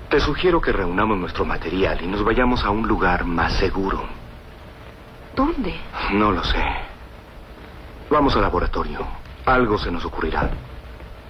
Te sugiero que reunamos nuestro material y nos vayamos a un lugar más seguro. ¿Dónde? No lo sé. Vamos al laboratorio. Algo se nos ocurrirá.